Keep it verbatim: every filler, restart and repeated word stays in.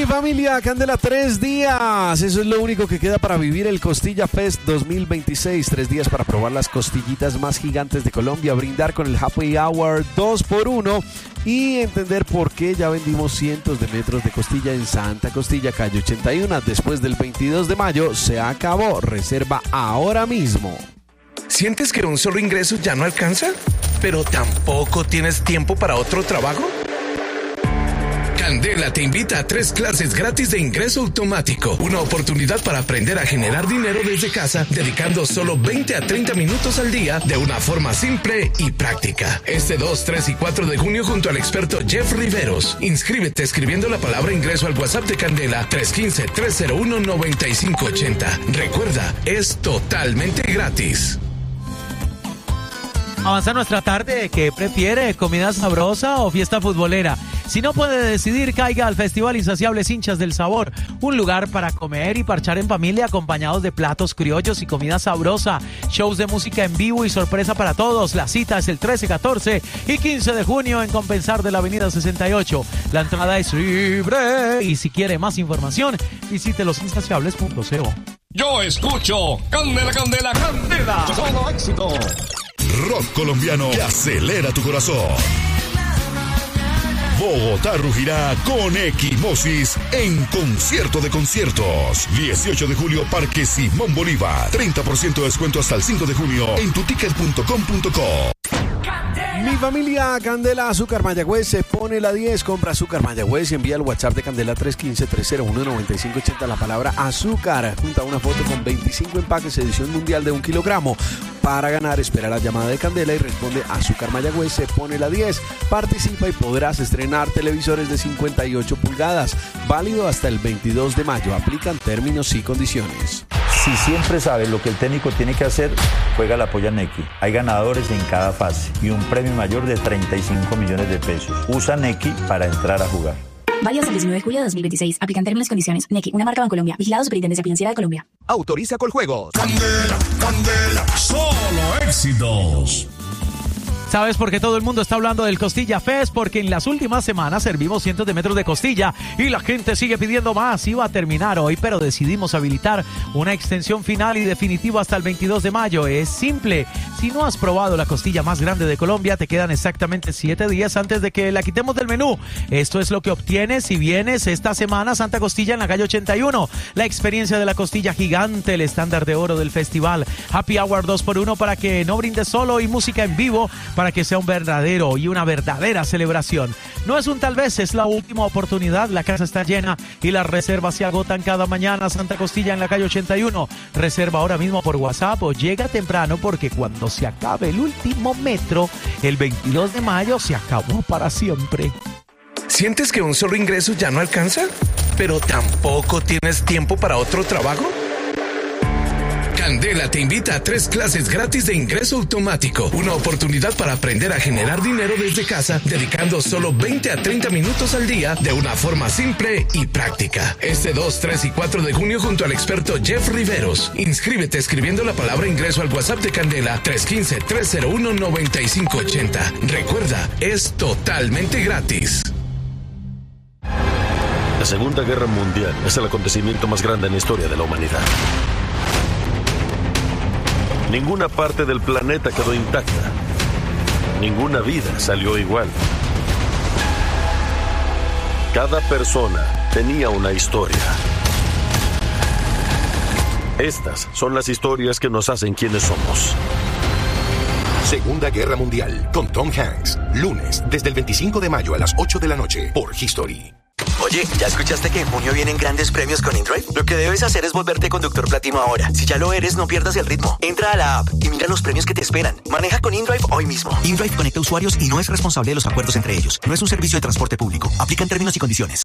Mi familia, Candela, tres días. Eso es lo único que queda para vivir el Costilla Fest dos mil veintiséis. Tres días para probar las costillitas más gigantes de Colombia, brindar con el Happy Hour dos por uno y entender por qué ya vendimos cientos de metros de costilla en Santa Costilla, calle ochenta y uno. Después del veintidós de mayo se acabó. Reserva ahora mismo. ¿Sientes que un solo ingreso ya no alcanza? ¿Pero tampoco tienes tiempo para otro trabajo? Candela te invita a tres clases gratis de ingreso automático. Una oportunidad para aprender a generar dinero desde casa, dedicando solo veinte a treinta minutos al día de una forma simple y práctica. Este dos, tres y cuatro de junio junto al experto Jeff Riveros. Inscríbete escribiendo la palabra ingreso al WhatsApp de Candela tres uno cinco, tres cero uno, nueve cinco ocho cero. Recuerda, es totalmente gratis. Avanza nuestra tarde. ¿Qué prefiere? ¿Comida sabrosa o fiesta futbolera? Si no puede decidir, caiga al Festival Insaciables Hinchas del Sabor. Un lugar para comer y parchar en familia acompañados de platos criollos y comida sabrosa. Shows de música en vivo y sorpresa para todos. La cita es el trece, catorce y quince de junio en Compensar de la avenida sesenta y ocho. La entrada es libre. Y si quiere más información, visite los insaciables punto co. Yo escucho Candela, Candela, Candela. Solo éxito. Rock colombiano que acelera tu corazón. Bogotá rugirá con Equimosis en Concierto de Conciertos. dieciocho de julio, Parque Simón Bolívar. treinta por ciento de descuento hasta el cinco de junio en tuticket punto com punto co. Mi familia, Candela Azúcar Mayagüez se pone la diez. Compra Azúcar Mayagüez y envía al WhatsApp de Candela tres uno cinco, tres cero uno, nueve cinco ocho cero la palabra azúcar. Junta una foto con veinticinco empaques edición mundial de un kilogramo. Para ganar, espera la llamada de Candela y responde Azúcar Mayagüez se pone la diez. Participa y podrás estrenar televisores de cincuenta y ocho pulgadas. Válido hasta el veintidós de mayo. Aplican términos y condiciones. Si siempre sabes lo que el técnico tiene que hacer, juega la polla Nequi. Hay ganadores en cada fase y un premio mayor de treinta y cinco millones de pesos. Usa Nequi para entrar a jugar. Válido hasta el diecinueve de julio de dos mil veintiséis. Aplican términos y condiciones. Nequi, una marca Bancolombia. Vigilado Superintendencia Financiera de Colombia. Autoriza Coljuegos. Candela, Candela, solo éxitos. ¿Sabes por qué todo el mundo está hablando del Costilla Fest? Porque en las últimas semanas servimos cientos de metros de costilla y la gente sigue pidiendo más. Iba a terminar hoy, pero decidimos habilitar una extensión final y definitiva hasta el veintidós de mayo. Es simple. Si no has probado la costilla más grande de Colombia, te quedan exactamente siete días antes de que la quitemos del menú. Esto es lo que obtienes si vienes esta semana a Santa Costilla en la calle ochenta y uno. La experiencia de la costilla gigante, el estándar de oro del festival. Happy Hour dos por uno para que no brindes solo y música en vivo para que sea un verdadero y una verdadera celebración. No es un tal vez, es la última oportunidad. La casa está llena y las reservas se agotan cada mañana. Santa Costilla en la calle ochenta y uno. Reserva ahora mismo por WhatsApp o llega temprano porque cuando se acabe el último metro, el veintidós de mayo, se acabó para siempre. ¿Sientes que un solo ingreso ya no alcanza? ¿Pero tampoco tienes tiempo para otro trabajo? Candela te invita a tres clases gratis de ingreso automático. Una oportunidad para aprender a generar dinero desde casa, dedicando solo veinte a treinta minutos al día de una forma simple y práctica. Este dos, tres y cuatro de junio junto al experto Jeff Riveros. Inscríbete escribiendo la palabra ingreso al WhatsApp de Candela tres uno cinco, tres cero uno, nueve cinco ocho cero. Recuerda, es totalmente gratis. La Segunda Guerra Mundial es el acontecimiento más grande en la historia de la humanidad. Ninguna parte del planeta quedó intacta. Ninguna vida salió igual. Cada persona tenía una historia. Estas son las historias que nos hacen quienes somos. Segunda Guerra Mundial con Tom Hanks. Lunes, desde el veinticinco de mayo a las ocho de la noche por History. Oye, ¿ya escuchaste que en junio vienen grandes premios con InDrive? Lo que debes hacer es volverte conductor platino ahora. Si ya lo eres, no pierdas el ritmo. Entra a la app y mira los premios que te esperan. Maneja con InDrive hoy mismo. InDrive conecta usuarios y no es responsable de los acuerdos entre ellos. No es un servicio de transporte público. Aplican términos y condiciones.